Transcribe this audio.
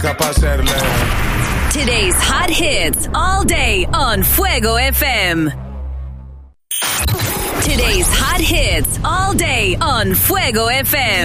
para hacerle. Today's hot hits all day on Fuego FM. Today's hot hits all day on Fuego FM.